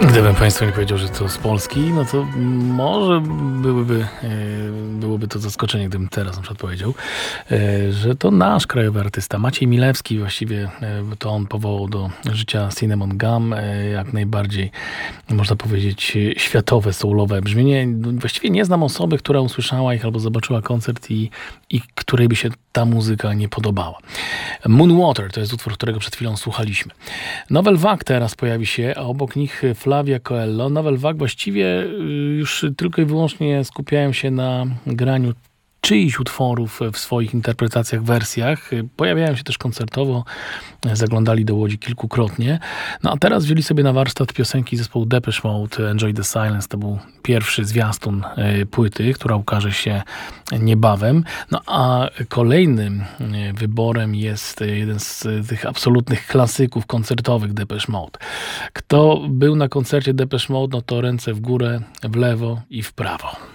Gdybym Państwu nie powiedział, że to z Polski, no to może byłoby to zaskoczenie, gdybym teraz na przykład powiedział, że to nasz krajowy artysta. Maciej Milewski, właściwie to on powołał do życia Cinnamon Gum, jak najbardziej, można powiedzieć, światowe, soulowe brzmienie. Właściwie nie znam osoby, która usłyszała ich albo zobaczyła koncert i której by się ta muzyka nie podobała. Moonwater to jest utwór, którego przed chwilą słuchaliśmy. Novel Vague teraz pojawi się, a obok nich Flavia Coelho. Novel Vague właściwie już tylko i wyłącznie skupiają się na graniu czyichś utworów w swoich interpretacjach, wersjach. Pojawiają się też koncertowo, zaglądali do Łodzi kilkukrotnie. No a teraz wzięli sobie na warsztat piosenki zespołu Depeche Mode, Enjoy the Silence. To był pierwszy zwiastun płyty, która ukaże się niebawem. No a kolejnym wyborem jest jeden z tych absolutnych klasyków koncertowych Depeche Mode. Kto był na koncercie Depeche Mode, no to ręce w górę, w lewo i w prawo.